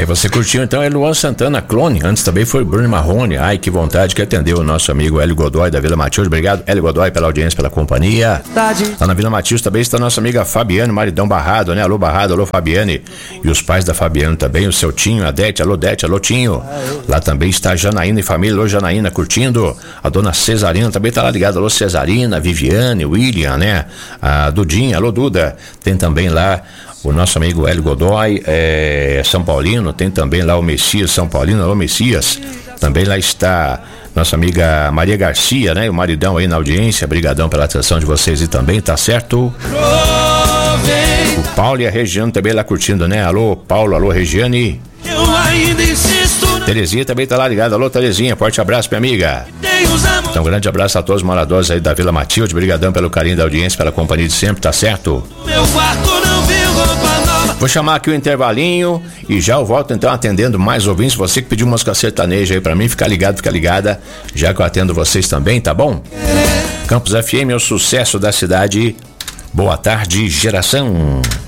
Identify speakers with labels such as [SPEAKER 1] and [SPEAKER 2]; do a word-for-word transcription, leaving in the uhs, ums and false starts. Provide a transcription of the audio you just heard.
[SPEAKER 1] É, você curtiu então é Luan Santana, Clone. Antes também foi Bruno Marrone. Ai, que vontade que atendeu o nosso amigo Hélio Godoy da Vila Matheus. Obrigado, Hélio Godoy, pela audiência, pela companhia. Lá na Vila Matheus também está a nossa amiga Fabiane, maridão Barrado, né? Alô Barrado, alô Fabiane. E os pais da Fabiane também, o seu Tinho, a Dete, alô Dete, alô Tinho. Lá também está a Janaína e família, alô Janaína, curtindo. A dona Cesarina também está lá ligada, alô Cesarina, Viviane, William, né? A Dudinha, alô Duda. Tem também lá o nosso amigo Hélio Godoy, é, São Paulino. Tem também lá o Messias, São Paulino, alô Messias. Também lá está nossa amiga Maria Garcia, né? O maridão aí na audiência. Brigadão pela atenção de vocês e também, tá certo? O Paulo e a Regiane também lá curtindo, né? Alô Paulo, alô Regiane.
[SPEAKER 2] Eu ainda insisto.
[SPEAKER 1] Terezinha também tá lá ligada. Alô Terezinha, forte abraço, minha amiga. Então, um grande abraço a todos os moradores aí da Vila Matilde. Brigadão pelo carinho da audiência, pela companhia de sempre, tá certo?
[SPEAKER 2] Meu quarto não vi roupa nova.
[SPEAKER 1] Vou chamar aqui o intervalinho e já eu volto então atendendo mais ouvintes. Você que pediu música sertaneja aí pra mim, fica ligado, fica ligada, já que eu atendo vocês também, tá bom? Campos F M é o sucesso da cidade. Boa tarde, geração.